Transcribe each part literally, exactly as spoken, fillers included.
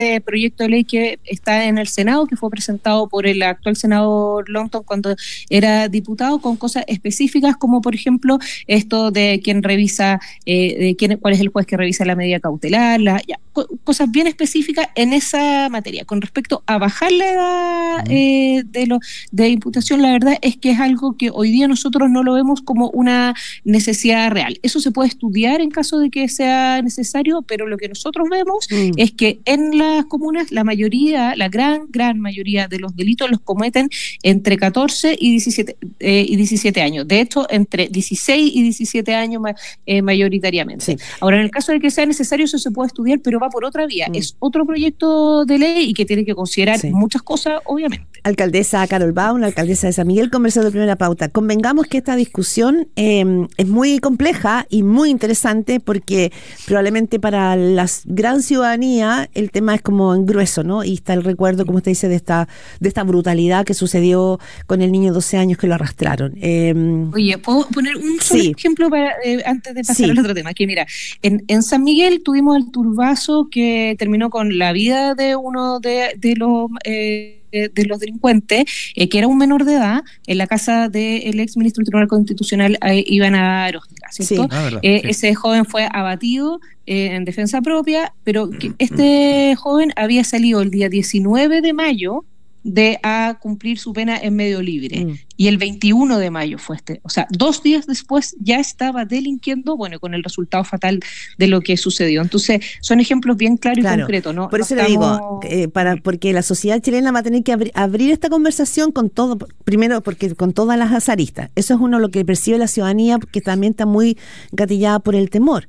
proyecto de ley que está en el Senado, que fue presentado por el actual senador Longton cuando era diputado, con cosas específicas como por ejemplo esto de quién revisa, eh, de quién, cuál es el juez que revisa la medida cautelar, la, ya, co- cosas bien específicas en esa materia. Con respecto a bajar la edad eh, de, lo, de imputación, la verdad es que es algo que hoy día nosotros no lo vemos como una necesidad real. Eso se puede estudiar en caso de que sea necesario, pero lo que nosotros vemos mm. es que en las comunas la mayoría, la gran, gran mayoría de los delitos los cometen entre catorce y diecisiete, eh, y diecisiete años. De hecho, entre dieciséis y diecisiete años eh, mayoritariamente. Sí. Ahora, en el caso de que sea necesario, eso se puede estudiar, pero va por otra vía. Mm. Es otro proyecto de ley y que tiene que considerar sí. muchas cosas, obviamente. Alcaldesa Carol Baum, alcaldesa de San Miguel, conversando de Primera Pauta. Convengamos que esta discusión eh, es muy compleja y muy interesante porque probablemente para la gran ciudadanía el tema es como en grueso, ¿no? Y está el recuerdo, como usted dice, de esta de esta brutalidad que sucedió con el niño de doce años que lo arrastraron. Eh, Oye, ¿puedo poner un solo sí. ejemplo para eh, antes de pasar sí. al otro tema? Que mira, en, en San Miguel tuvimos el turbazo que terminó con la vida de uno de, de los... Eh, de los delincuentes, eh, que era un menor de edad, en la casa del ex ministro del Tribunal Constitucional, eh, Iván Aróstica, ¿cierto? Sí. Ah, verdad, eh, sí. Ese joven fue abatido eh, en defensa propia, pero que este joven había salido el día diecinueve de mayo de a cumplir su pena en medio libre, mm. y el veintiuno de mayo fue este, o sea, dos días después ya estaba delinquiendo, bueno, con el resultado fatal de lo que sucedió. Entonces, son ejemplos bien claros claro. y concretos, ¿no? Por eso no le estamos... digo, eh, para, porque la sociedad chilena va a tener que abri- abrir esta conversación con todo, primero porque con todas las azaristas, eso es uno lo que percibe la ciudadanía, porque también está muy gatillada por el temor.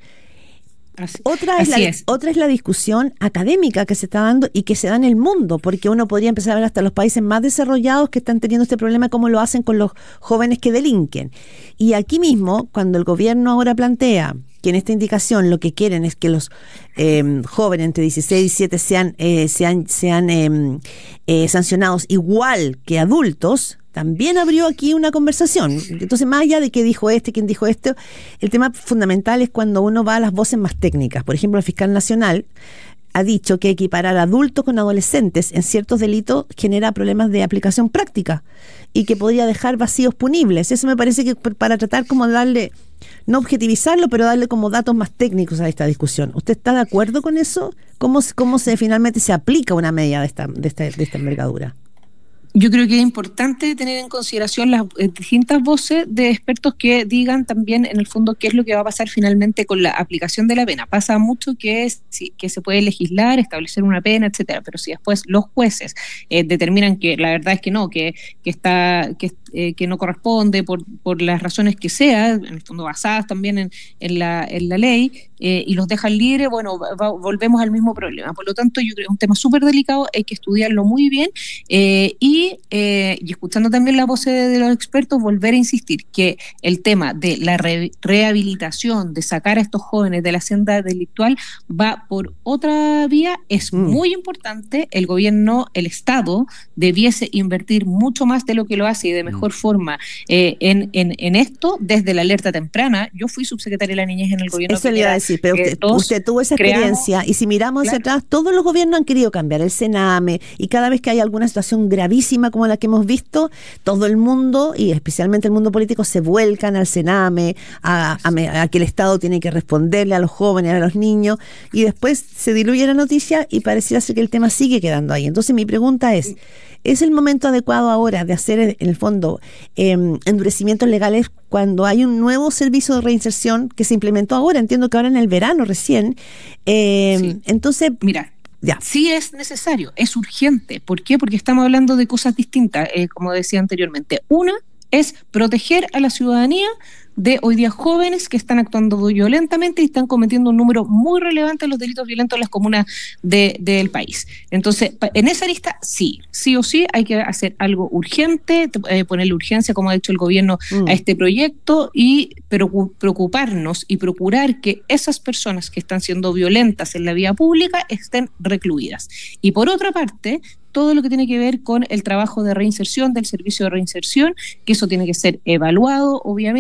Así, otra, es la, es. otra es la discusión académica que se está dando y que se da en el mundo, porque uno podría empezar a ver hasta los países más desarrollados que están teniendo este problema, cómo lo hacen con los jóvenes que delinquen. Y aquí mismo, cuando el gobierno ahora plantea que en esta indicación lo que quieren es que los eh, jóvenes entre dieciséis y diecisiete sean, eh, sean, sean eh, eh, sancionados igual que adultos, también abrió aquí una conversación. Entonces, más allá de qué dijo este, quién dijo esto, el tema fundamental es cuando uno va a las voces más técnicas. Por ejemplo, el fiscal nacional ha dicho que equiparar adultos con adolescentes en ciertos delitos genera problemas de aplicación práctica y que podría dejar vacíos punibles. Eso me parece que para tratar como de darle, no objetivizarlo, pero darle como datos más técnicos a esta discusión. ¿Usted está de acuerdo con eso? ¿Cómo, cómo se finalmente se aplica una medida de esta, de esta, de esta envergadura? Yo creo que es importante tener en consideración las eh, distintas voces de expertos que digan también en el fondo qué es lo que va a pasar finalmente con la aplicación de la pena. Pasa mucho que, es, sí, que se puede legislar, establecer una pena, etcétera, pero si después los jueces eh, determinan que la verdad es que no, que, que está que, eh, que no corresponde por, por las razones que sea, en el fondo basadas también en, en, la, en la ley, eh, y los dejan libres, bueno, va, volvemos al mismo problema. Por lo tanto, yo creo que es un tema súper delicado, hay que estudiarlo muy bien, eh, y Y, eh, y escuchando también la voz de, de los expertos, volver a insistir que el tema de la re, rehabilitación, de sacar a estos jóvenes de la senda delictual, va por otra vía, es mm. muy importante. El gobierno, el Estado, debiese invertir mucho más de lo que lo hace y de mejor mm. forma eh, en, en, en esto, desde la alerta temprana. Yo fui subsecretaria de la niñez en el gobierno. Eso le iba a decir, pero usted, usted tuvo esa experiencia, creamos, y si miramos hacia claro. atrás, todos los gobiernos han querido cambiar el Sename, y cada vez que hay alguna situación gravísima como la que hemos visto, todo el mundo, y especialmente el mundo político, se vuelcan al Sename, a, a, a que el Estado tiene que responderle a los jóvenes, a los niños, y después se diluye la noticia y pareciera ser que el tema sigue quedando ahí. Entonces mi pregunta es, ¿es el momento adecuado ahora de hacer, en el fondo, eh, endurecimientos legales cuando hay un nuevo servicio de reinserción que se implementó ahora? Entiendo que ahora en el verano recién. Eh, sí. Entonces, mira, Ya. Sí es necesario, es urgente. ¿Por qué? Porque estamos hablando de cosas distintas, eh, como decía anteriormente. Una es proteger a la ciudadanía de hoy día jóvenes que están actuando violentamente y están cometiendo un número muy relevante de los delitos violentos en las comunas de, del país. Entonces, en esa lista, sí, sí o sí hay que hacer algo urgente, eh, ponerle urgencia, como ha dicho el gobierno, mm. a este proyecto, y preocuparnos y procurar que esas personas que están siendo violentas en la vía pública estén recluidas. Y por otra parte, todo lo que tiene que ver con el trabajo de reinserción, del servicio de reinserción, que eso tiene que ser evaluado, obviamente, y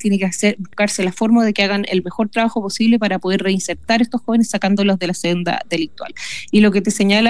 tiene que hacer buscarse la forma de que hagan el mejor trabajo posible para poder reinsertar a estos jóvenes sacándolos de la senda delictual. Y lo que te señala